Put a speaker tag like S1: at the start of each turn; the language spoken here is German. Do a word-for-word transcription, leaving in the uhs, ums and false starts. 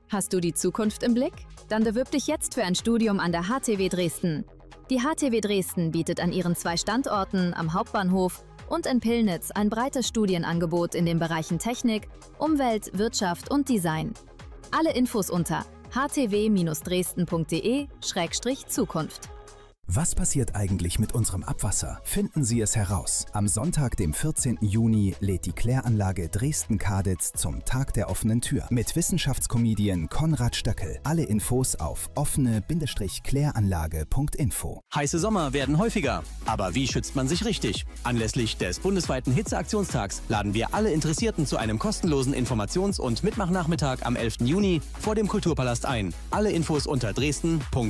S1: Hast du die Zukunft im Blick? Dann bewirb dich jetzt für ein Studium an der H T W Dresden. Die H T W Dresden bietet an ihren zwei Standorten am Hauptbahnhof und in Pillnitz ein breites Studienangebot in den Bereichen Technik, Umwelt, Wirtschaft und Design. Alle Infos unter h t w dresden punkt d e Schrägstrich Zukunft.
S2: Was passiert eigentlich mit unserem Abwasser? Finden Sie es heraus. Am Sonntag, dem vierzehnten Juni, lädt die Kläranlage Dresden-Kaditz zum Tag der offenen Tür mit Wissenschaftscomedian Konrad Stöckel. Alle Infos auf offene Kläranlage punkt info.
S3: Heiße Sommer werden häufiger. Aber wie schützt man sich richtig? Anlässlich des bundesweiten Hitzeaktionstags laden wir alle Interessierten zu einem kostenlosen Informations- und Mitmachnachmittag am elften Juni vor dem Kulturpalast ein. Alle Infos unter dresden punkt